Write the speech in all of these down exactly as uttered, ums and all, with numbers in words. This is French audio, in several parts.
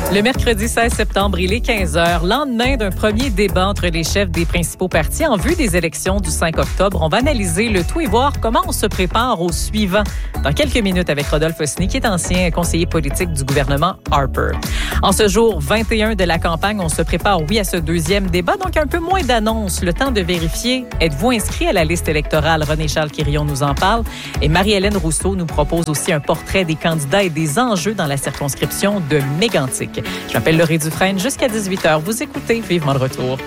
Le mercredi seize septembre, il est quinze heures, lendemain d'un premier débat entre les chefs des principaux partis en vue des élections du cinq octobre. On va analyser le tout et voir comment on se prépare au suivant dans quelques minutes avec Rodolphe Osny, qui est ancien conseiller politique du gouvernement Harper. En ce jour vingt et un de la campagne, on se prépare, oui, à ce deuxième débat, donc un peu moins d'annonces. Le temps de vérifier, êtes-vous inscrit à la liste électorale? René-Charles Quirion nous en parle. Et Marie-Hélène Rousseau nous propose aussi un portrait des candidats et des enjeux dans la circonscription de Mégantic. Je m'appelle Laurie Dufresne. Jusqu'à dix-huit heures, vous écoutez Vivement le retour.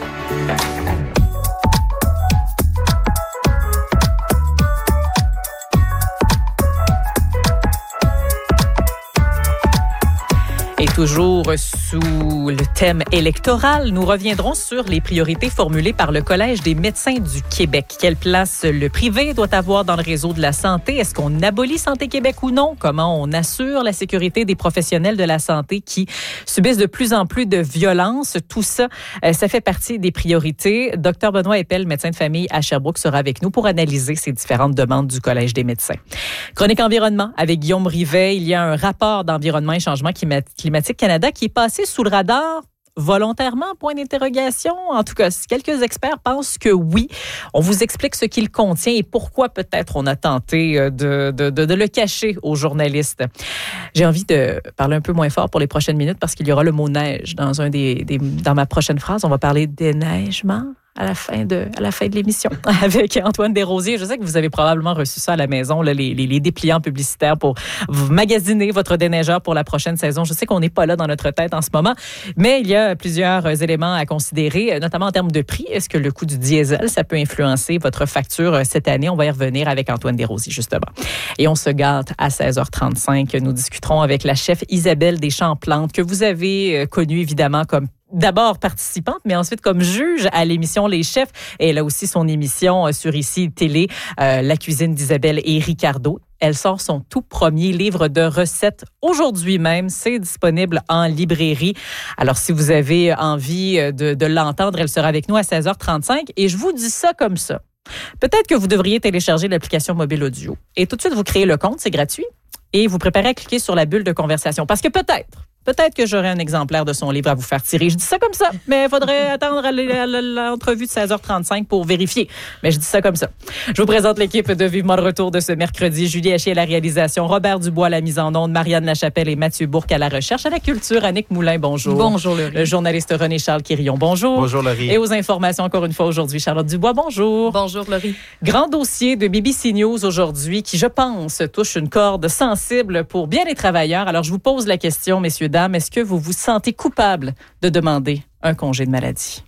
Et toujours sous le thème électoral, nous reviendrons sur les priorités formulées par le Collège des médecins du Québec. Quelle place le privé doit avoir dans le réseau de la santé? Est-ce qu'on abolit Santé Québec ou non? Comment on assure la sécurité des professionnels de la santé qui subissent de plus en plus de violences? Tout ça, ça fait partie des priorités. Docteur Benoît Eppel, médecin de famille à Sherbrooke, sera avec nous pour analyser ces différentes demandes du Collège des médecins. Chronique environnement avec Guillaume Rivet. Il y a un rapport d'environnement et changement climatique Canada qui est passé sous le radar volontairement, point d'interrogation. En tout cas, quelques experts pensent que oui. On vous explique ce qu'il contient et pourquoi peut-être on a tenté de, de, de, de le cacher aux journalistes. J'ai envie de parler un peu moins fort pour les prochaines minutes parce qu'il y aura le mot neige dans, un des, des, dans ma prochaine phrase. On va parler déneigement à la fin de, à la fin de l'émission avec Antoine Desrosiers. Je sais que vous avez probablement reçu ça à la maison, là, les, les, les dépliants publicitaires pour vous magasiner votre déneigeur pour la prochaine saison. Je sais qu'on n'est pas là dans notre tête en ce moment, mais il y a plusieurs éléments à considérer, notamment en termes de prix. Est-ce que le coût du diesel, ça peut influencer votre facture cette année? On va y revenir avec Antoine Desrosiers, justement. Et on se gâte à seize heures trente-cinq. Nous discuterons avec la chef Isabelle Deschamps-Plante, que vous avez connue évidemment comme d'abord participante, mais ensuite comme juge à l'émission Les Chefs. Et elle a aussi son émission sur Ici Télé, euh, La cuisine d'Isabelle et Ricardo. Elle sort son tout premier livre de recettes aujourd'hui même. C'est disponible en librairie. Alors, si vous avez envie de, de l'entendre, elle sera avec nous à seize heures trente-cinq. Et je vous dis ça comme ça. Peut-être que vous devriez télécharger l'application mobile audio. Et tout de suite, vous créez le compte, c'est gratuit. Et vous préparez à cliquer sur la bulle de conversation. Parce que peut-être, Peut-être que j'aurai un exemplaire de son livre à vous faire tirer. Je dis ça comme ça, mais il faudrait attendre l'entrevue de seize heures trente-cinq pour vérifier. Mais je dis ça comme ça. Je vous présente l'équipe de Vivement le retour de ce mercredi. Julie Haché à la réalisation, Robert Dubois à la mise en onde, Marianne Lachapelle et Mathieu Bourque à la recherche. À la culture, Annick Moulin, bonjour. Bonjour, Laurie. Le journaliste René-Charles Quirion, bonjour. Bonjour, Laurie. Et aux informations, encore une fois aujourd'hui, Charlotte Dubois, bonjour. Bonjour, Laurie. Grand dossier de B B C News aujourd'hui qui, je pense, touche une corde sensible pour bien les travailleurs. Alors, je vous pose la question, messieurs, dames, est-ce que vous vous sentez coupable de demander un congé de maladie?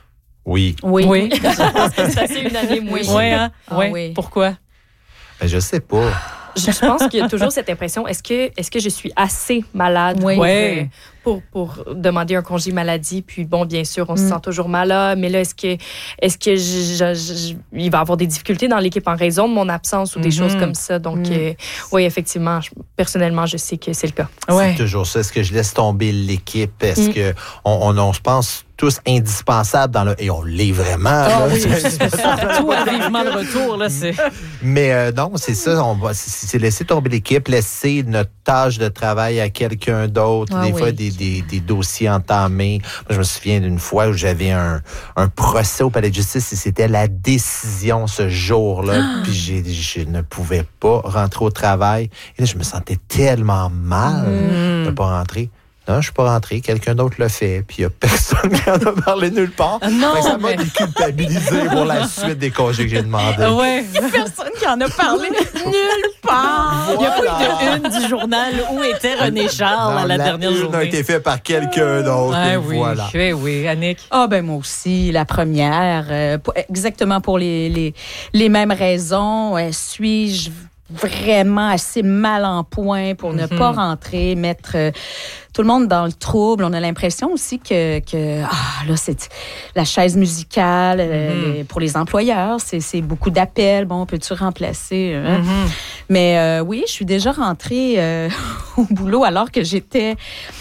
Oui. Oui. Oui. C'est assez unanime, oui. Oui, hein? Ah, oui. oui. Pourquoi? Ben, je sais pas. Je, je pense qu'il y a toujours cette impression, est-ce que, est-ce que je suis assez malade Oui. pour, Ouais. pour, pour demander un congé maladie? Puis bon, bien sûr, on Mm. se sent toujours malade, mais là, est-ce que, est-ce que je, je, je, il va y avoir des difficultés dans l'équipe en raison de mon absence ou des Mm-hmm. choses comme ça? Donc, Mm. euh, oui, effectivement, je- personnellement, je sais que c'est le cas. Ouais. C'est toujours ça. Est-ce que je laisse tomber l'équipe? Est-ce Mm. que on, on, on se pense tous indispensables dans le... Et on l'est vraiment. Ah là. oui, surtout à Vivement le retour, là, c'est... Mais euh, non, c'est ça. On va, c'est, c'est laisser tomber l'équipe, laisser notre tâche de travail à quelqu'un d'autre. Ah des oui. fois, des, des, des dossiers entamés. Moi, je me souviens d'une fois où j'avais un, un procès au palais de justice et c'était la décision ce jour-là. Ah. Puis j'ai, je ne pouvais pas rentrer au travail. Et là, je me sentais tellement mal Mm. de ne pas rentrer. Non, je ne suis pas rentré. Quelqu'un d'autre le fait. Puis il n'y a personne qui en a parlé nulle part. Ah non, Fait que ça m'a mais- déculpabilisé pour la suite des congés que j'ai demandé. Ouais. Personne qui en a parlé nulle part. Il n'y a pas eu de une du journal où était René Charles Non, à la, dernière une journée. a été fait par quelqu'un d'autre. Ah et oui, Voilà. oui, oui. Annick? Ah ben moi aussi, la première, euh, pour- exactement pour les, les, les mêmes raisons. Euh, suis-je vraiment assez mal en point pour ne Mhm. pas rentrer, mettre euh, tout le monde dans le trouble? On a l'impression aussi que, que ah, là, c'est la chaise musicale euh, Mhm. les- pour les employeurs. C'est, c'est beaucoup d'appels. Bon, peux-tu remplacer? hein? Mhm. Mais euh, oui, je suis déjà rentrée euh, au boulot alors que j'étais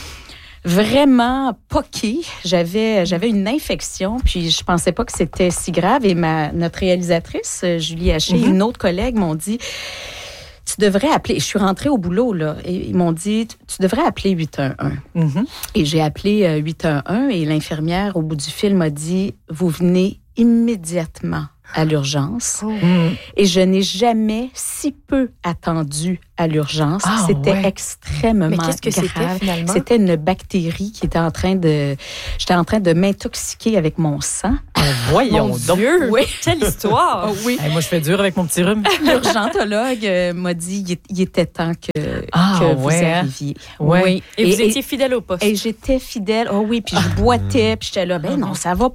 vraiment poquée. J'avais, j'avais une infection, puis je pensais pas que c'était si grave. Et ma, notre réalisatrice, Julie Haché, Mm-hmm. et une autre collègue m'ont dit... tu devrais appeler. Je suis rentrée au boulot, là, et ils m'ont dit, tu, tu devrais appeler huit un un. Mm-hmm. Et j'ai appelé euh, huit un un et l'infirmière, au bout du fil, m'a dit, vous venez immédiatement à l'urgence. Oh. Mm. Et je n'ai jamais si peu attendu à l'urgence. Ah, c'était ouais. extrêmement Mais qu'est-ce que grave. c'était finalement? C'était une bactérie qui était en train de... J'étais en train de m'intoxiquer avec mon sang. Oh, voyons mon donc. Dieu! Oui. Quelle histoire! Oh, oui. Hey, moi, je fais dur avec mon petit rhume. L'urgentologue euh, m'a dit qu'il il était temps que, ah, que vous ouais. arriviez. Ouais. Oui. Et, et vous étiez fidèle au poste. Et j'étais fidèle. Oh oui, puis je boitais, puis j'étais là, ben non, ça va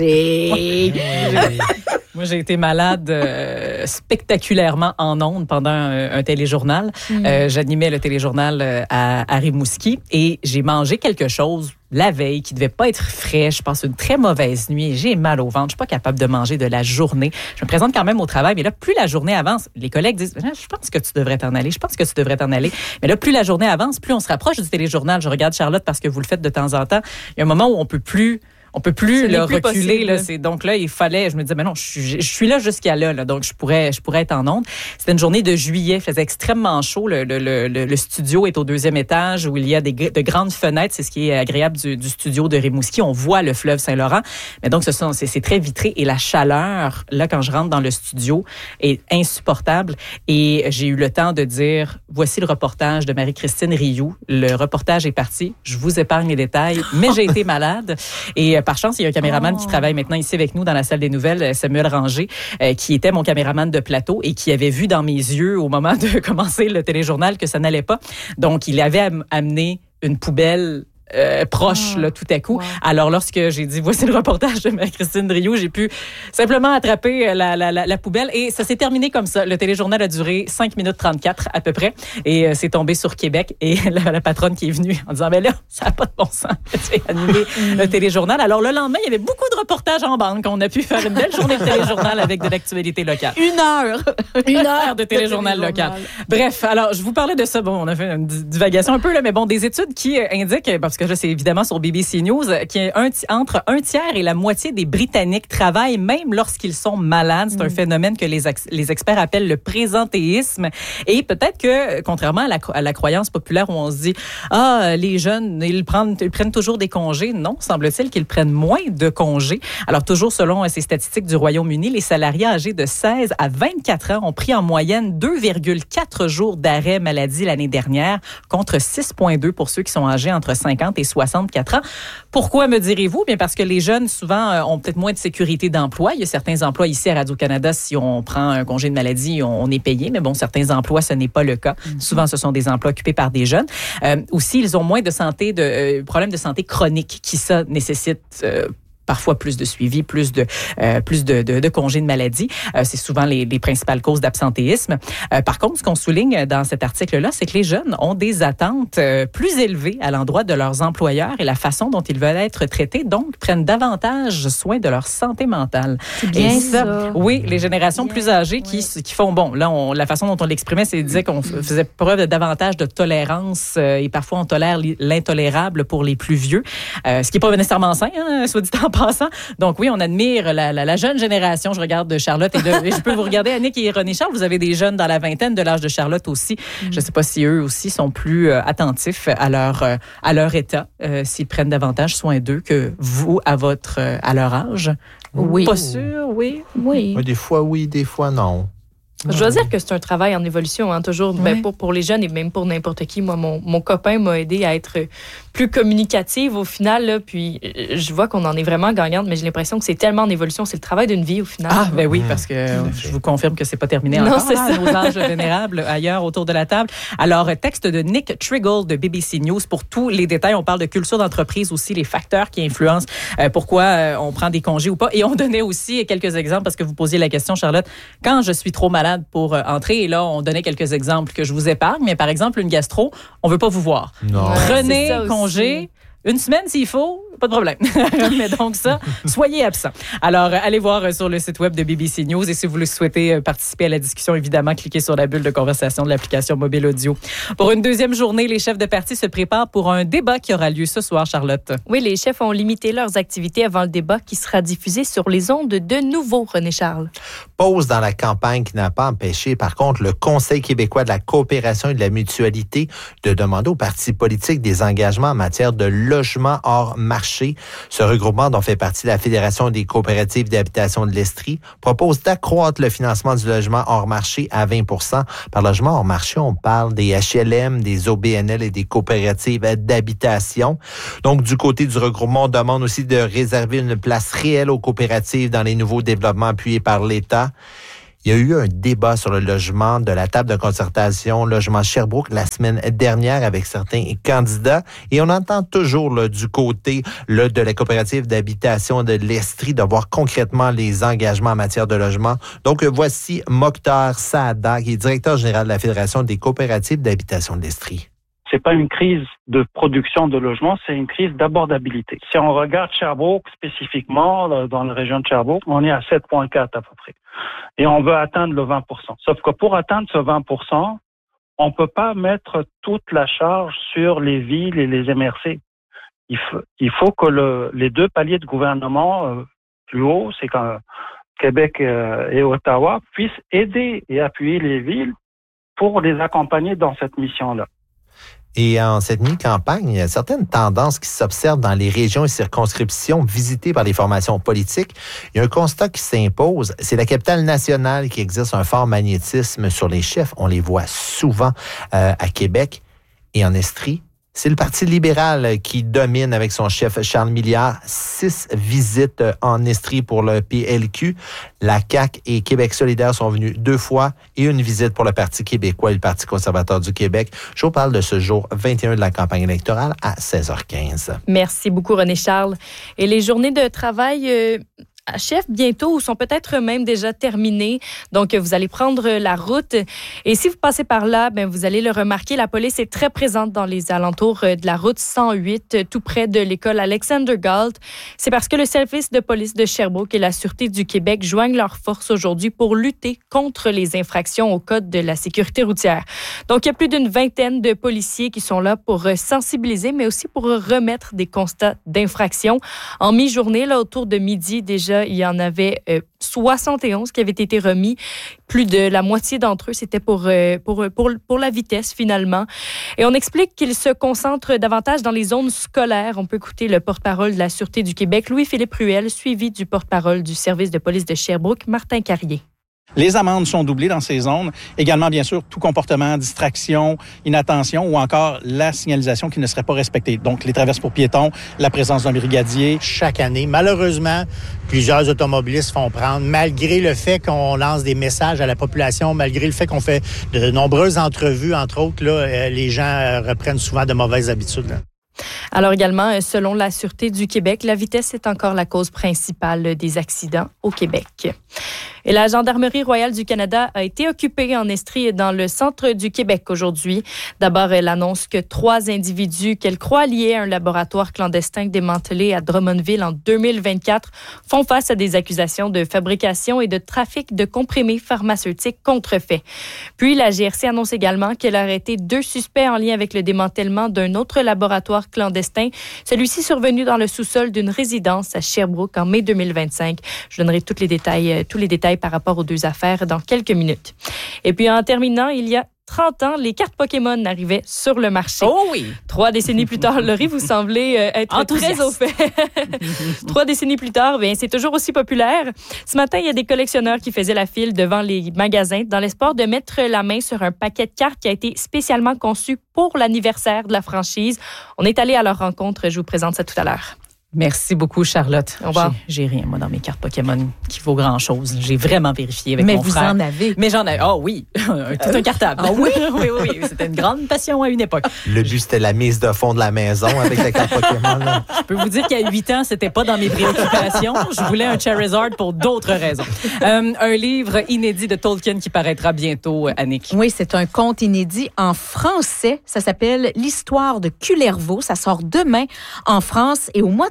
passer. Moi, j'ai été malade euh, spectaculairement en ondes pendant un, un téléjournal. Mm. Euh, j'animais le téléjournal euh, à, à Rimouski et j'ai mangé quelque chose la veille qui devait pas être frais. Je passe une très mauvaise nuit. J'ai mal au ventre. Je suis pas capable de manger de la journée. Je me présente quand même au travail, mais là, plus la journée avance, les collègues disent, je pense que tu devrais t'en aller. Je pense que tu devrais t'en aller. Mais là, plus la journée avance, plus on se rapproche du téléjournal. Je regarde Charlotte parce que vous le faites de temps en temps. Il y a un moment où on peut plus... On peut plus le reculer. Possible. Là, c'est, donc là, il fallait... Je me disais, mais non, je suis, je suis là jusqu'à là, là. Donc, je pourrais, je pourrais être en onde. C'était une journée de juillet. Il faisait extrêmement chaud. Le, le, le, le studio est au deuxième étage où il y a des, de grandes fenêtres. C'est ce qui est agréable du, du studio de Rimouski. On voit le fleuve Saint-Laurent. Mais donc, ce sont, c'est, c'est très vitré. Et la chaleur, là, quand je rentre dans le studio, est insupportable. Et j'ai eu le temps de dire, voici le reportage de Marie-Christine Rioux. Le reportage est parti. Je vous épargne les détails. Mais j'ai été malade. Et par chance, il y a un caméraman oh. qui travaille maintenant ici avec nous dans la salle des nouvelles, Samuel Ranger, euh, qui était mon caméraman de plateau et qui avait vu dans mes yeux au moment de commencer le téléjournal que ça n'allait pas. Donc, il avait am- amené une poubelle Euh, proche, oh, là, tout à coup. Wow. Alors, lorsque j'ai dit, voici le reportage de Marie-Christine Rioux, j'ai pu simplement attraper la, la, la, la poubelle et ça s'est terminé comme ça. Le téléjournal a duré cinq minutes trente-quatre à peu près et euh, c'est tombé sur Québec et la, la patronne qui est venue en disant, mais là, ça n'a pas de bon sens que tu aies animé le téléjournal. Alors, le lendemain, il y avait beaucoup de reportages en banque. On a pu faire une belle journée de téléjournal avec de l'actualité locale. Une heure! Une heure de téléjournal de local. Bref, alors, je vous parlais de ça. Bon, on a fait une divagation un peu, là, mais bon, des études qui indiquent, parce que là, c'est évidemment sur B B C News, qu'il y a un, entre un tiers et la moitié des Britanniques travaillent même lorsqu'ils sont malades. C'est mmh. un phénomène que les, les experts appellent le présentéisme. Et peut-être que, contrairement à la, à la croyance populaire où on se dit « Ah, les jeunes, ils prennent, ils prennent toujours des congés. » Non, semble-t-il qu'ils prennent moins de congés. Alors, toujours selon ces statistiques du Royaume-Uni, les salariés âgés de seize à vingt-quatre ans ont pris en moyenne deux virgule quatre jours d'arrêt maladie l'année dernière contre six virgule deux pour ceux qui sont âgés entre cinquante et soixante-quatre ans. Pourquoi, me direz-vous? Bien parce que les jeunes, souvent, euh, ont peut-être moins de sécurité d'emploi. Il y a certains emplois ici à Radio-Canada, si on prend un congé de maladie, on, on est payé. Mais bon, certains emplois, ce n'est pas le cas. Mm-hmm. Souvent, ce sont des emplois occupés par des jeunes. Euh, aussi, ils ont moins de santé, de euh, problèmes de santé chroniques qui, ça, nécessitent... Euh, parfois plus de suivi, plus de euh, plus de, de, de congés de maladie. Euh, c'est souvent les, les principales causes d'absentéisme. Euh, par contre, ce qu'on souligne dans cet article-là, c'est que les jeunes ont des attentes euh, plus élevées à l'endroit de leurs employeurs et la façon dont ils veulent être traités, donc prennent davantage soin de leur santé mentale. C'est bien et ça, ça. Oui, les générations bien, plus âgées qui, oui. qui font, bon, là, on, la façon dont on l'exprimait, c'est disait qu'on faisait preuve de davantage de tolérance euh, et parfois on tolère l'intolérable pour les plus vieux, euh, ce qui n'est pas nécessairement sain, hein, soit dit en passant. Donc oui, on admire la, la, la jeune génération. Je regarde de Charlotte et, de, et je peux vous regarder, Annick et René Charles. Vous avez des jeunes dans la vingtaine de l'âge de Charlotte aussi. Mm. Je ne sais pas si eux aussi sont plus euh, attentifs à leur, euh, à leur état, euh, s'ils prennent davantage soin d'eux que vous à, votre, euh, à leur âge. Oui. Pas sûr, oui. Oui. Des fois oui, des fois non. Je dois dire que c'est un travail en évolution, hein, toujours, oui. ben, pour, pour les jeunes et même pour n'importe qui. Moi, mon, mon copain m'a aidé à être plus communicative au final, là, puis je vois qu'on en est vraiment gagnante, mais j'ai l'impression que c'est tellement en évolution. C'est le travail d'une vie au final. Ah, ben oui, parce que mmh. je vous confirme que c'est pas terminé non, encore. C'est hein, ça. Nos âges vénérables ailleurs autour de la table. Alors, texte de Nick Triggle de B B C News. Pour tous les détails, on parle de culture d'entreprise aussi, les facteurs qui influencent euh, pourquoi euh, on prend des congés ou pas. Et on donnait aussi quelques exemples, parce que vous posiez la question, Charlotte, quand je suis trop malade pour euh, entrer, et là, on donnait quelques exemples que je vous épargne, mais par exemple, une gastro, on veut pas vous voir. Non. Prenez ouais, congé. Une semaine s'il faut, pas de problème. Mais donc ça, soyez absents. Alors, allez voir sur le site web de B B C News et si vous le souhaitez participer à la discussion, évidemment, cliquez sur la bulle de conversation de l'application mobile audio. Pour une deuxième journée, les chefs de parti se préparent pour un débat qui aura lieu ce soir, Charlotte. Oui, les chefs ont limité leurs activités avant le débat qui sera diffusé sur les ondes de nouveau, René Charles. Pause dans la campagne qui n'a pas empêché, par contre, le Conseil québécois de la coopération et de la mutualité de demander aux partis politiques des engagements en matière de logement hors marché. Ce regroupement, dont fait partie la Fédération des coopératives d'habitation de l'Estrie, propose d'accroître le financement du logement hors marché à vingt pour cent. Par logement hors marché, on parle des H L M, des O B N L et des coopératives d'habitation. Donc, du côté du regroupement, on demande aussi de réserver une place réelle aux coopératives dans les nouveaux développements appuyés par l'État. Il y a eu un débat sur le logement de la table de concertation Logement Sherbrooke la semaine dernière avec certains candidats et on entend toujours là, du côté là, de la coopérative d'habitation de l'Estrie de voir concrètement les engagements en matière de logement. Donc, voici Mokhtar Saada, qui est directeur général de la Fédération des coopératives d'habitation de l'Estrie. C'est pas une crise de production de logements, c'est une crise d'abordabilité. Si on regarde Sherbrooke spécifiquement, dans la région de Sherbrooke, on est à sept virgule quatre à peu près. Et on veut atteindre le vingt pour cent. Sauf que pour atteindre ce vingt pour cent, on peut pas mettre toute la charge sur les villes et les M R C. Il faut, il faut que le, les deux paliers de gouvernement euh, plus hauts, c'est que Québec euh, et Ottawa, puissent aider et appuyer les villes pour les accompagner dans cette mission-là. Et en cette mi-campagne, il y a certaines tendances qui s'observent dans les régions et circonscriptions visitées par les formations politiques. Il y a un constat qui s'impose, c'est la capitale nationale qui exerce un fort magnétisme sur les chefs. On les voit souvent euh, à Québec et en Estrie. C'est le Parti libéral qui domine avec son chef Charles Milliard. Six visites en Estrie pour le P L Q. La C A Q et Québec solidaire sont venus deux fois et une visite pour le Parti québécois et le Parti conservateur du Québec. Je vous parle de ce jour vingt et un de la campagne électorale à seize heures quinze. Merci beaucoup, René Charles. Et les journées de travail euh, achèvent bientôt ou sont peut-être même déjà terminées. Donc, vous allez prendre la route. Et si vous passez par là, ben, vous allez le remarquer, la police est très présente dans les alentours de la route cent huit, tout près de l'école Alexander Galt. C'est parce que le service de police de Sherbrooke et la Sûreté du Québec joignent leurs forces aujourd'hui pour lutter contre les infractions au code de la sécurité routière. Donc, il y a plus d'une vingtaine de policiers qui sont là pour sensibiliser, mais aussi pour remettre des constats d'infraction. En mi-journée, là, autour de midi, déjà, il y en avait euh, soixante et onze qui avaient été remis. Plus de la moitié d'entre eux, c'était pour, euh, pour, pour, pour la vitesse, finalement. Et on explique qu'ils se concentrent davantage dans les zones scolaires. On peut écouter le porte-parole de la Sûreté du Québec, Louis-Philippe Ruel, suivi du porte-parole du service de police de Sherbrooke, Martin Carrier. Les amendes sont doublées dans ces zones. Également, bien sûr, tout comportement, distraction, inattention ou encore la signalisation qui ne serait pas respectée. Donc, les traverses pour piétons, la présence d'un brigadier. Chaque année, malheureusement, plusieurs automobilistes font prendre, malgré le fait qu'on lance des messages à la population, malgré le fait qu'on fait de nombreuses entrevues, entre autres, là, les gens reprennent souvent de mauvaises habitudes, là. Alors également, selon la Sûreté du Québec, la vitesse est encore la cause principale des accidents au Québec. Et la Gendarmerie royale du Canada a été occupée en Estrie et dans le centre du Québec aujourd'hui. D'abord, elle annonce que trois individus qu'elle croit liés à un laboratoire clandestin démantelé à Drummondville en deux mille vingt-quatre font face à des accusations de fabrication et de trafic de comprimés pharmaceutiques contrefaits. Puis, la G R C annonce également qu'elle a arrêté deux suspects en lien avec le démantèlement d'un autre laboratoire clandestin, celui-ci survenu dans le sous-sol d'une résidence à Sherbrooke en mai deux mille vingt-cinq. Je donnerai tous les détails, tous les détails par rapport aux deux affaires dans quelques minutes. Et puis en terminant, il y a trente ans, les cartes Pokémon arrivaient sur le marché. Oh oui! Trois décennies plus tard, Laurie, vous semblez euh, être enthousiaste. Très au fait. Trois décennies plus tard, bien, c'est toujours aussi populaire. Ce matin, il y a des collectionneurs qui faisaient la file devant les magasins dans l'espoir de mettre la main sur un paquet de cartes qui a été spécialement conçu pour l'anniversaire de la franchise. On est allé à leur rencontre. Je vous présente ça tout à l'heure. Merci beaucoup, Charlotte. Au revoir. J'ai, j'ai rien, moi, dans mes cartes Pokémon qui vaut grand-chose. J'ai vraiment vérifié avec Mais mon frère. Mais vous en avez. Mais j'en ai. Ah oh, oui, tout un cartable. Ah oui? oui, oui, oui. C'était une grande passion à une époque. Le but, c'était la mise de fond de la maison avec la carte Pokémon. Là. Je peux vous dire qu'à huit ans, c'était pas dans mes préoccupations. Je voulais un Charizard pour d'autres raisons. Euh, un livre inédit de Tolkien qui paraîtra bientôt, Annick. Oui, c'est un conte inédit en français. Ça s'appelle L'histoire de Kullervo. Ça sort demain en France et au mois de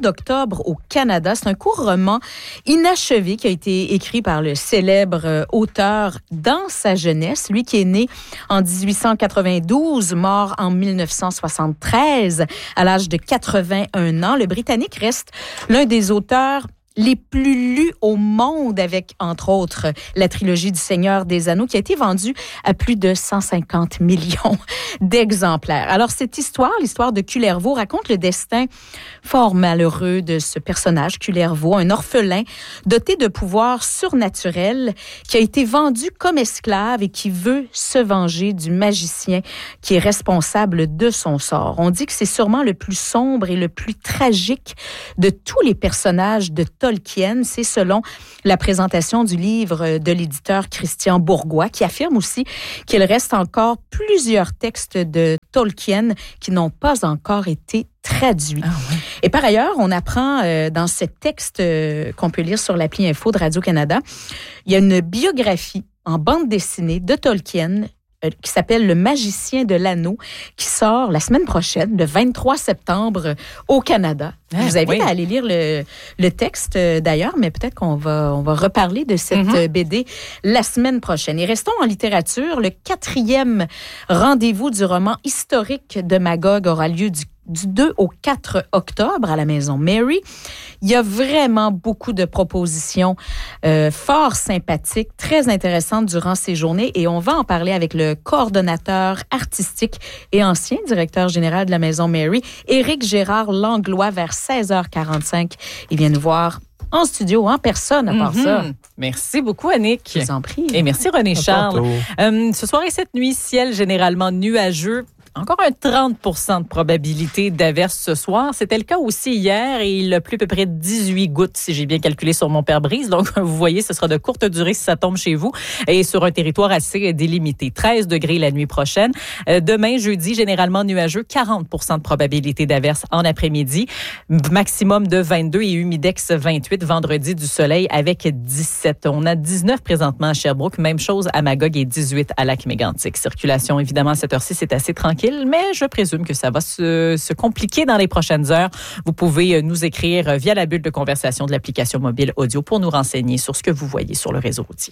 d'octobre au Canada. C'est un court roman inachevé qui a été écrit par le célèbre auteur dans sa jeunesse, lui qui est né en dix-huit cent quatre-vingt-douze, mort en dix-neuf cent soixante-treize à l'âge de quatre-vingt-un ans. Le Britannique reste l'un des auteurs les plus lus au monde avec, entre autres, la trilogie du Seigneur des Anneaux qui a été vendue à plus de cent cinquante millions d'exemplaires. Alors, cette histoire, l'histoire de Kullervo, raconte le destin fort malheureux de ce personnage, Kullervo, un orphelin doté de pouvoirs surnaturels qui a été vendu comme esclave et qui veut se venger du magicien qui est responsable de son sort. On dit que c'est sûrement le plus sombre et le plus tragique de tous les personnages de Tolkien. C'est selon la présentation du livre de l'éditeur Christian Bourgois, qui affirme aussi qu'il reste encore plusieurs textes de Tolkien qui n'ont pas encore été traduits. Ah ouais. Et par ailleurs, on apprend euh, dans ce texte euh, qu'on peut lire sur l'appli Info de Radio-Canada, il y a une biographie en bande dessinée de Tolkien qui s'appelle Le Magicien de l'Anneau, qui sort la semaine prochaine, le vingt-trois septembre, au Canada. Ah, je vous invite oui. à aller lire le, le texte d'ailleurs, mais peut-être qu'on va, on va reparler de cette mm-hmm. B D la semaine prochaine. Et restons en littérature. Le quatrième rendez-vous du roman historique de Magog aura lieu du du deux au quatre octobre à la Maison Mary. Il y a vraiment beaucoup de propositions euh, fort sympathiques, très intéressantes durant ces journées et on va en parler avec le coordonnateur artistique et ancien directeur général de la Maison Mary, Éric Gérard Langlois, vers seize heures quarante-cinq. Il vient nous voir en studio, en personne, à part mm-hmm. ça. Merci beaucoup, Annick. Je vous en prie. Et merci, René Charles. Euh, ce soir et cette nuit, ciel généralement nuageux. Encore un trente pour cent de probabilité d'averse ce soir. C'était le cas aussi hier et il a plu à peu près dix-huit gouttes, si j'ai bien calculé sur mon pare-brise. Donc, vous voyez, ce sera de courte durée si ça tombe chez vous et sur un territoire assez délimité. treize degrés la nuit prochaine. Demain, jeudi, généralement nuageux, quarante pour cent de probabilité d'averse en après-midi. Maximum de vingt-deux et humidex vingt-huit. Vendredi, du soleil avec dix-sept. On a dix-neuf présentement à Sherbrooke. Même chose à Magog et dix-huit à Lac-Mégantic. Circulation, évidemment, à cette heure-ci, c'est assez tranquille. Mais je présume que ça va se, se compliquer dans les prochaines heures. Vous pouvez nous écrire via la bulle de conversation de l'application mobile audio pour nous renseigner sur ce que vous voyez sur le réseau routier.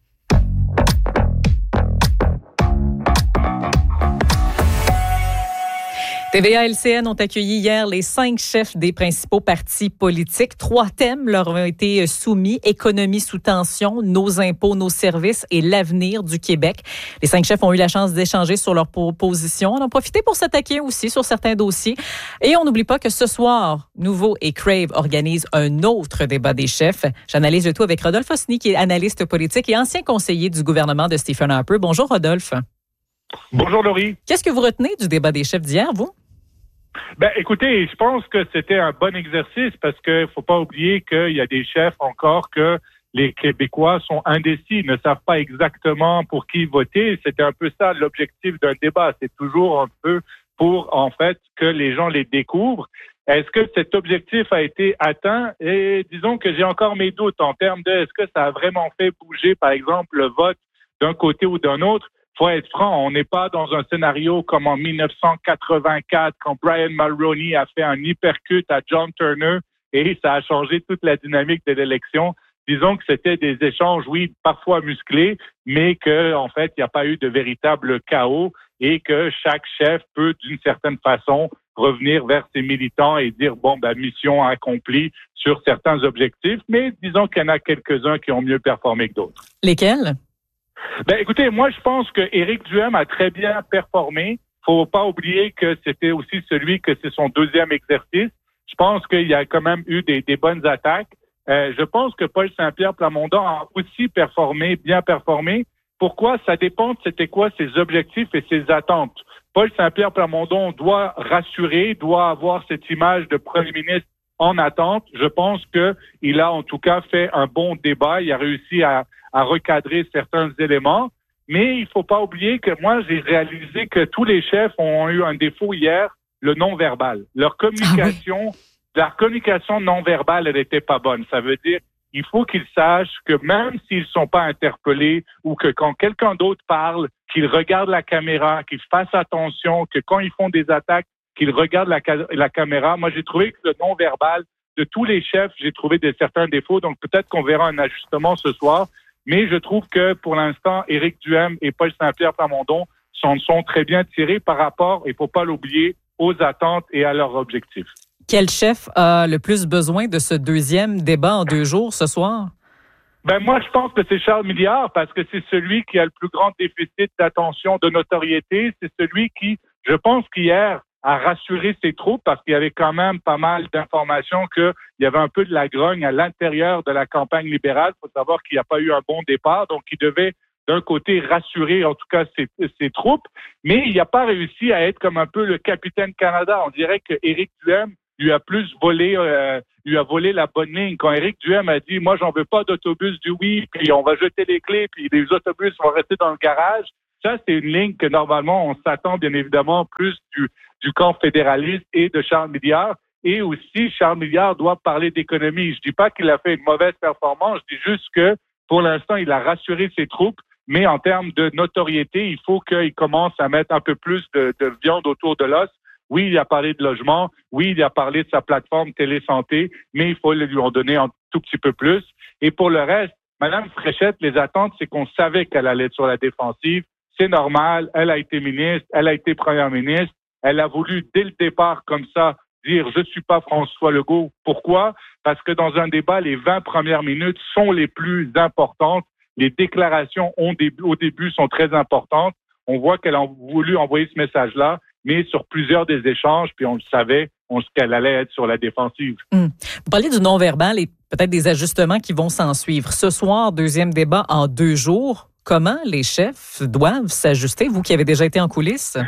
T V A L C N ont accueilli hier les cinq chefs des principaux partis politiques. Trois thèmes leur ont été soumis: économie sous tension, nos impôts, nos services et l'avenir du Québec. Les cinq chefs ont eu la chance d'échanger sur leurs propositions. On en a profité pour s'attaquer aussi sur certains dossiers. Et on n'oublie pas que ce soir, Nouveau et Crave organisent un autre débat des chefs. J'analyse le tout avec Rodolphe Osny, qui est analyste politique et ancien conseiller du gouvernement de Stephen Harper. Bonjour, Rodolphe. Bonjour, Laurie. Qu'est-ce que vous retenez du débat des chefs d'hier, vous? Ben, écoutez, je pense que c'était un bon exercice parce qu'il ne faut pas oublier qu'il y a des chefs encore que les Québécois sont indécis, ne savent pas exactement pour qui voter. C'était un peu ça l'objectif d'un débat. C'est toujours un peu pour, en fait, que les gens les découvrent. Est-ce que cet objectif a été atteint? Et disons que j'ai encore mes doutes en termes de est-ce que ça a vraiment fait bouger, par exemple, le vote d'un côté ou d'un autre? Faut être franc, on n'est pas dans un scénario comme en dix-neuf cent quatre-vingt-quatre quand Brian Mulroney a fait un hypercut à John Turner et ça a changé toute la dynamique de l'élection. Disons que c'était des échanges, oui, parfois musclés, mais que en fait, il n'y a pas eu de véritable chaos et que chaque chef peut, d'une certaine façon, revenir vers ses militants et dire, bon, ben, mission accomplie sur certains objectifs, mais disons qu'il y en a quelques-uns qui ont mieux performé que d'autres. Lesquels? Ben, écoutez, moi, je pense que Éric Duhem a très bien performé. Faut pas oublier que c'était aussi celui que c'est son deuxième exercice. Je pense qu'il y a quand même eu des, des bonnes attaques. Euh, je pense que Paul Saint-Pierre Plamondon a aussi performé, bien performé. Pourquoi? Ça dépend de c'était quoi ses objectifs et ses attentes. Paul Saint-Pierre Plamondon doit rassurer, doit avoir cette image de premier ministre en attente. Je pense que il a en tout cas fait un bon débat. Il a réussi à, à recadrer certains éléments. Mais il faut pas oublier que moi, j'ai réalisé que tous les chefs ont eu un défaut hier, le non-verbal. Leur communication, ah oui. leur communication non-verbale, elle n'était pas bonne. Ça veut dire, il faut qu'ils sachent que même s'ils sont pas interpellés ou que quand quelqu'un d'autre parle, qu'ils regardent la caméra, qu'ils fassent attention, que quand ils font des attaques, qu'ils regardent la, la caméra. Moi, j'ai trouvé que le non-verbal de tous les chefs, j'ai trouvé des certains défauts, donc peut-être qu'on verra un ajustement ce soir. Mais je trouve que pour l'instant, Éric Duhaime et Paul Saint-Pierre Plamondon s'en sont très bien tirés par rapport, il ne faut pas l'oublier, aux attentes et à leurs objectifs. Quel chef a le plus besoin de ce deuxième débat en deux jours ce soir? Ben moi, je pense que c'est Charles Milliard parce que c'est celui qui a le plus grand déficit d'attention, de notoriété. C'est celui qui, je pense qu'hier, a rassuré ses troupes parce qu'il y avait quand même pas mal d'informations qu'il y avait un peu de la grogne à l'intérieur de la campagne libérale. Il faut savoir qu'il n'y a pas eu un bon départ, donc il devait d'un côté rassurer en tout cas ses, ses troupes, mais il n'a pas réussi à être comme un peu le capitaine Canada. On dirait que Éric Duhaime lui a plus volé, euh, lui a volé la bonne ligne. Quand Éric Duhaime a dit, moi, j'en veux pas d'autobus du oui, puis on va jeter les clés, puis les autobus vont rester dans le garage. Ça, c'est une ligne que normalement, on s'attend bien évidemment plus du, du camp fédéraliste et de Charles Milliard. Et aussi, Charles Milliard doit parler d'économie. Je dis pas qu'il a fait une mauvaise performance, je dis juste que pour l'instant, il a rassuré ses troupes. Mais en termes de notoriété, il faut qu'il commence à mettre un peu plus de, de viande autour de l'os. Oui, il a parlé de logement. Oui, il a parlé de sa plateforme télésanté, mais il faut lui en donner un tout petit peu plus. Et pour le reste, Mme Fréchette, les attentes, c'est qu'on savait qu'elle allait être sur la défensive. C'est normal. Elle a été ministre. Elle a été première ministre. Elle a voulu, dès le départ, comme ça, dire « je suis pas François Legault ». Pourquoi? Parce que dans un débat, les vingt premières minutes sont les plus importantes. Les déclarations au début, au début sont très importantes. On voit qu'elle a voulu envoyer ce message-là, mais sur plusieurs des échanges, puis on le savait, on, qu'elle allait être sur la défensive. Mmh. Vous parlez du non-verbal et peut-être des ajustements qui vont s'en suivre. Ce soir, deuxième débat en deux jours. Comment les chefs doivent s'ajuster, vous qui avez déjà été en coulisses?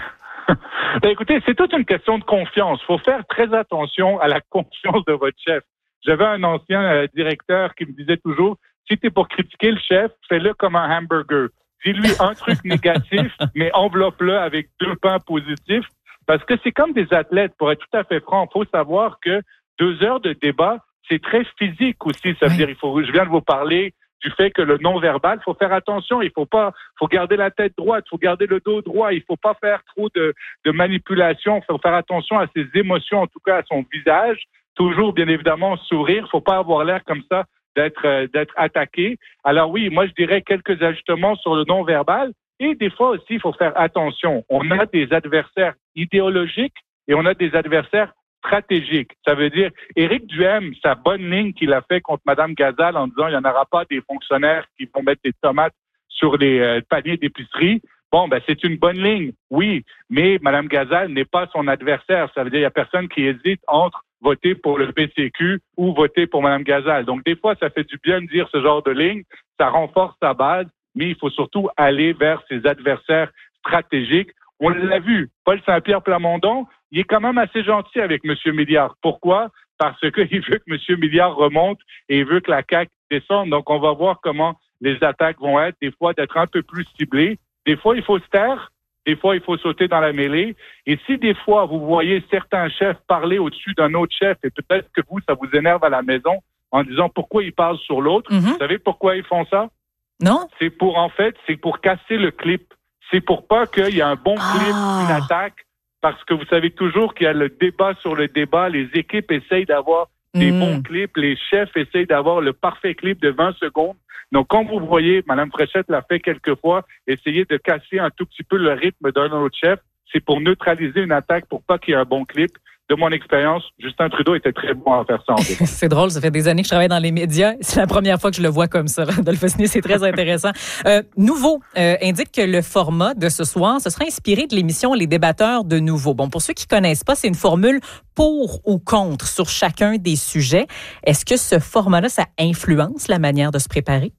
Ben écoutez, c'est toute une question de confiance. Il faut faire très attention à la confiance de votre chef. J'avais un ancien euh, directeur qui me disait toujours, si tu es pour critiquer le chef, fais-le comme un hamburger. Dis-lui un truc négatif, mais enveloppe-le avec deux pains positifs. Parce que c'est comme des athlètes, pour être tout à fait franc. Il faut savoir que deux heures de débat, c'est très physique aussi. Ça veut oui. dire, il faut, je viens de vous parler du fait que le non-verbal, il faut faire attention. Il faut pas, faut garder la tête droite, il faut garder le dos droit. Il faut pas faire trop de, de manipulation. Il faut faire attention à ses émotions, en tout cas à son visage. Toujours, bien évidemment, sourire. Il faut pas avoir l'air comme ça d'être euh, d'être attaqué. Alors oui, moi je dirais quelques ajustements sur le non-verbal et des fois aussi il faut faire attention. On a des adversaires idéologiques et on a des adversaires stratégiques. Ça veut dire Éric Duhaime, sa bonne ligne qu'il a fait contre Mme Gazal en disant il n'y en aura pas des fonctionnaires qui vont mettre des tomates sur les euh, paniers d'épicerie. Bon, ben c'est une bonne ligne, oui, mais Mme Gazal n'est pas son adversaire. Ça veut dire il n'y a personne qui hésite entre voter pour le P C Q ou voter pour Mme Gazal. Donc, des fois, ça fait du bien de dire ce genre de ligne. Ça renforce sa base, mais il faut surtout aller vers ses adversaires stratégiques. On l'a vu. Paul Saint-Pierre Plamondon, il est quand même assez gentil avec M. Milliard. Pourquoi? Parce qu'il veut que M. Milliard remonte et il veut que la C A Q descende. Donc, on va voir comment les attaques vont être. Des fois, d'être un peu plus ciblées. Des fois, il faut se taire. Des fois, il faut sauter dans la mêlée. Et si des fois, vous voyez certains chefs parler au-dessus d'un autre chef, et peut-être que vous, ça vous énerve à la maison en disant pourquoi ils parlent sur l'autre, mm-hmm. Vous savez pourquoi ils font ça? Non. C'est pour, en fait, c'est pour casser le clip. C'est pour pas qu'il y ait un bon clip, ah. une attaque, parce que vous savez toujours qu'il y a le débat sur le débat. Les équipes essayent d'avoir des mm. bons clips. Les chefs essayent d'avoir le parfait clip de vingt secondes. Donc, comme vous voyez, Mme Fréchette l'a fait quelques fois, essayer de casser un tout petit peu le rythme d'un autre chef, c'est pour neutraliser une attaque, pour pas qu'il y ait un bon clip. De mon expérience, Justin Trudeau était très bon à faire ça. C'est drôle, ça fait des années que je travaille dans les médias. C'est la première fois que je le vois comme ça. Rodolphe Osny, c'est très intéressant. Euh, Nouveau euh, indique que le format de ce soir, ce sera inspiré de l'émission Les débatteurs de Nouveau. Bon, pour ceux qui connaissent pas, c'est une formule pour ou contre sur chacun des sujets. Est-ce que ce format-là, ça influence la manière de se préparer?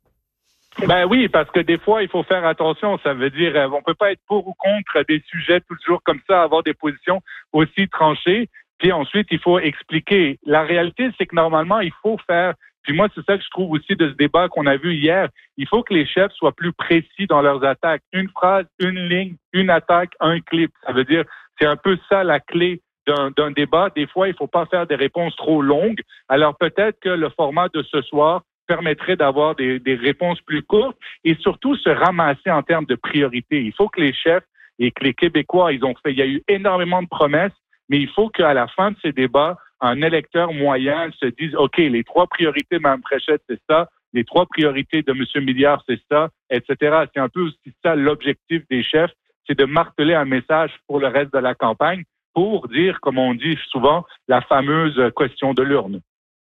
Ben oui, parce que des fois, il faut faire attention. Ça veut dire, euh, on peut pas être pour ou contre des sujets toujours comme ça, avoir des positions aussi tranchées. Puis ensuite, il faut expliquer. La réalité, c'est que normalement, il faut faire. Puis moi, c'est ça que je trouve aussi de ce débat qu'on a vu hier. Il faut que les chefs soient plus précis dans leurs attaques. Une phrase, une ligne, une attaque, un clip. Ça veut dire, c'est un peu ça la clé d'un, d'un débat. Des fois, il faut pas faire des réponses trop longues. Alors peut-être que le format de ce soir permettrait d'avoir des, des réponses plus courtes et surtout se ramasser en termes de priorité. Il faut que les chefs et que les Québécois, ils ont fait, il y a eu énormément de promesses, mais il faut qu'à la fin de ces débats, un électeur moyen se dise, OK, les trois priorités de Mme Fréchette, c'est ça, les trois priorités de M. Milliard, c'est ça, et cetera. C'est un peu aussi ça l'objectif des chefs, c'est de marteler un message pour le reste de la campagne pour dire, comme on dit souvent, la fameuse question de l'urne.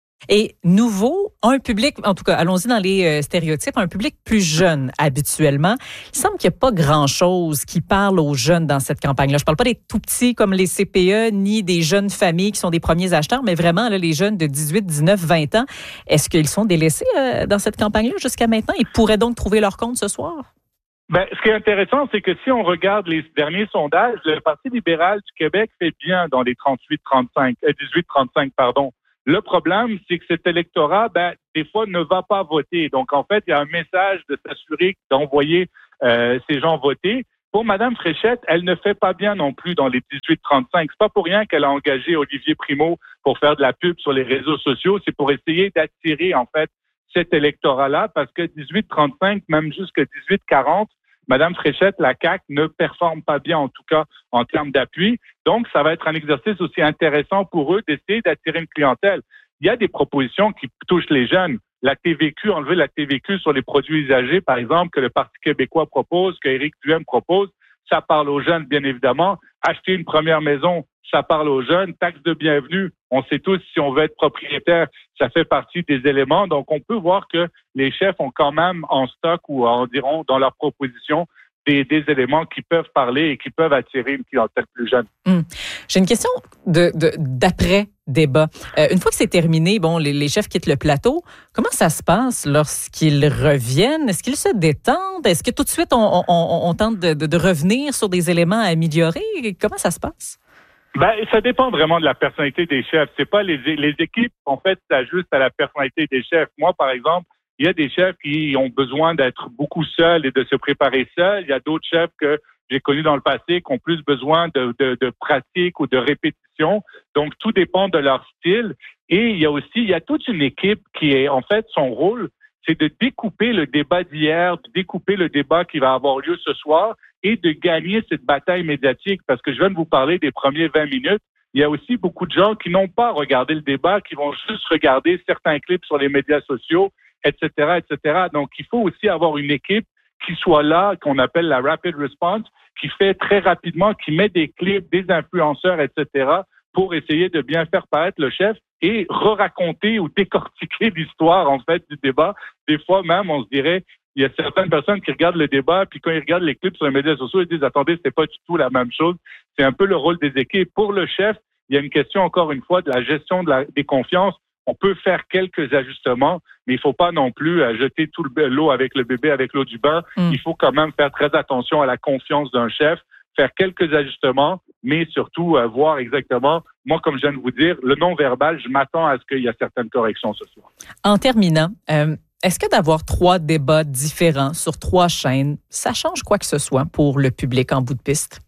Et nouveau, un public, en tout cas, allons-y dans les euh, stéréotypes, un public plus jeune habituellement. Il semble qu'il n'y a pas grand-chose qui parle aux jeunes dans cette campagne-là. Je ne parle pas des tout-petits comme les C P E, ni des jeunes familles qui sont des premiers acheteurs, mais vraiment là, les jeunes de dix-huit, dix-neuf, vingt ans. Est-ce qu'ils sont délaissés euh, dans cette campagne-là jusqu'à maintenant? Ils pourraient donc trouver leur compte ce soir? Ben, ce qui est intéressant, c'est que si on regarde les derniers sondages, le Parti libéral du Québec fait bien dans les trente-huit trente-cinq, euh, dix-huit trente-cinq, pardon. Le problème, c'est que cet électorat, ben, des fois, ne va pas voter. Donc, en fait, il y a un message de s'assurer d'envoyer euh, ces gens voter. Pour Mme Fréchette, elle ne fait pas bien non plus dans les dix-huit trente-cinq. C'est pas pour rien qu'elle a engagé Olivier Primo pour faire de la pub sur les réseaux sociaux. C'est pour essayer d'attirer, en fait, cet électorat-là, parce que dix-huit trente-cinq, même jusqu'à dix-huit quarante, Mme Fréchette, la C A Q, ne performe pas bien, en tout cas, en termes d'appui. Donc, ça va être un exercice aussi intéressant pour eux d'essayer d'attirer une clientèle. Il y a des propositions qui touchent les jeunes. La T V Q, enlever la T V Q sur les produits usagés, par exemple, que le Parti québécois propose, que Éric Duhaime propose, ça parle aux jeunes, bien évidemment. Acheter une première maison, ça parle aux jeunes. Taxe de bienvenue, on sait tous, si on veut être propriétaire, ça fait partie des éléments. Donc, on peut voir que les chefs ont quand même en stock ou en diront dans leur proposition des, des éléments qui peuvent parler et qui peuvent attirer une clientèle plus jeune. Hum. J'ai une question de, de, d'après-débat. Euh, une fois que c'est terminé, bon, les, les chefs quittent le plateau. Comment ça se passe lorsqu'ils reviennent? Est-ce qu'ils se détendent? Est-ce que tout de suite, on, on, on tente de, de, de revenir sur des éléments à améliorer? Comment ça se passe? Ben, ça dépend vraiment de la personnalité des chefs. C'est pas les, les équipes, en fait, s'ajustent à la personnalité des chefs. Moi, par exemple, il y a des chefs qui ont besoin d'être beaucoup seuls et de se préparer seuls. Il y a d'autres chefs que j'ai connus dans le passé qui ont plus besoin de, de, de pratique ou de répétition. Donc, tout dépend de leur style. Et il y a aussi, il y a toute une équipe qui est, en fait, son rôle, c'est de découper le débat d'hier, de découper le débat qui va avoir lieu ce soir et de gagner cette bataille médiatique. Parce que je viens de vous parler des premiers vingt minutes. Il y a aussi beaucoup de gens qui n'ont pas regardé le débat, qui vont juste regarder certains clips sur les médias sociaux, et cetera, et cetera. Donc, il faut aussi avoir une équipe qui soit là, qu'on appelle la rapid response, qui fait très rapidement, qui met des clips, des influenceurs, et cetera, pour essayer de bien faire paraître le chef et re-raconter ou décortiquer l'histoire, en fait, du débat. Des fois, même, on se dirait, il y a certaines personnes qui regardent le débat, puis quand ils regardent les clips sur les médias sociaux, ils disent, attendez, c'est pas du tout la même chose. C'est un peu le rôle des équipes. Pour le chef, il y a une question, encore une fois, de la gestion de la, des confiances. On peut faire quelques ajustements, mais il faut pas non plus euh, jeter tout le, l'eau avec le bébé, avec l'eau du bain. Mm. Il faut quand même faire très attention à la confiance d'un chef, faire quelques ajustements, mais surtout euh, voir exactement, moi, comme je viens de vous dire, le non-verbal, je m'attends à ce qu'il y ait certaines corrections ce soir. En terminant, euh, est-ce que d'avoir trois débats différents sur trois chaînes, ça change quoi que ce soit pour le public en bout de piste?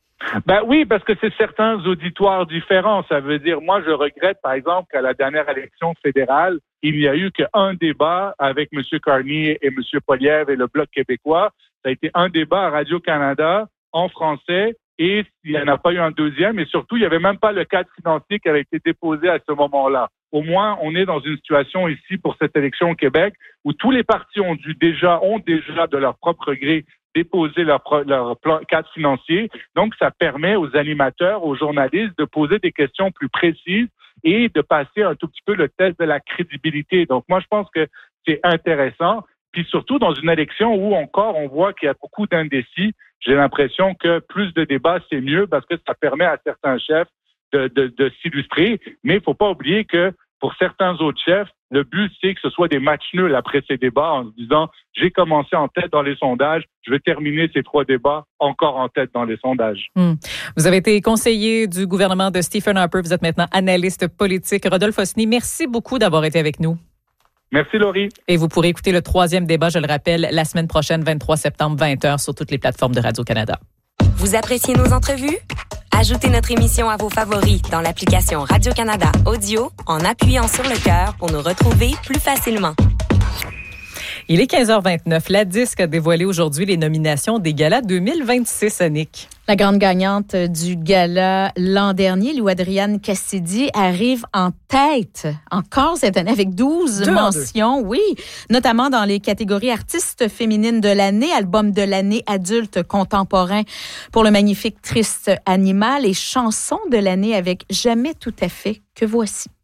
Ben oui, parce que c'est certains auditoires différents. Ça veut dire, moi, je regrette, par exemple, qu'à la dernière élection fédérale, il n'y a eu qu'un débat avec M. Carney et M. Poilievre et le Bloc québécois. Ça a été un débat à Radio-Canada en français et il n'y en a pas eu un deuxième. Et surtout, il n'y avait même pas le cadre financier qui avait été déposé à ce moment-là. Au moins, on est dans une situation ici pour cette élection au Québec où tous les partis ont dû déjà, ont déjà de leur propre gré déposer leur, leur plan, cadre financier. Donc, ça permet aux animateurs, aux journalistes de poser des questions plus précises et de passer un tout petit peu le test de la crédibilité. Donc, moi, je pense que c'est intéressant. Puis surtout, dans une élection où encore on voit qu'il y a beaucoup d'indécis, j'ai l'impression que plus de débats, c'est mieux parce que ça permet à certains chefs de, de, de s'illustrer. Mais il ne faut pas oublier que pour certains autres chefs, le but, c'est que ce soit des matchs nuls après ces débats en se disant « j'ai commencé en tête dans les sondages, je vais terminer ces trois débats encore en tête dans les sondages mmh. ». Vous avez été conseiller du gouvernement de Stephen Harper, vous êtes maintenant analyste politique. Rodolphe Osny, merci beaucoup d'avoir été avec nous. Merci, Laurie. Et vous pourrez écouter le troisième débat, je le rappelle, la semaine prochaine, vingt-trois septembre, vingt heures, sur toutes les plateformes de Radio-Canada. Vous appréciez nos entrevues? Ajoutez notre émission à vos favoris dans l'application Radio-Canada Audio en appuyant sur le cœur pour nous retrouver plus facilement. Il est quinze heures vingt-neuf. La Disque a dévoilé aujourd'hui les nominations des galas deux mille vingt-six, Annick. La grande gagnante du gala l'an dernier, Lou-Adrienne Cassidy, arrive en tête encore cette année avec douze deux mentions, oui, notamment dans les catégories artistes féminines de l'année, album de l'année adulte contemporain pour le magnifique Triste Animal et chanson de l'année avec Jamais tout à fait que voici.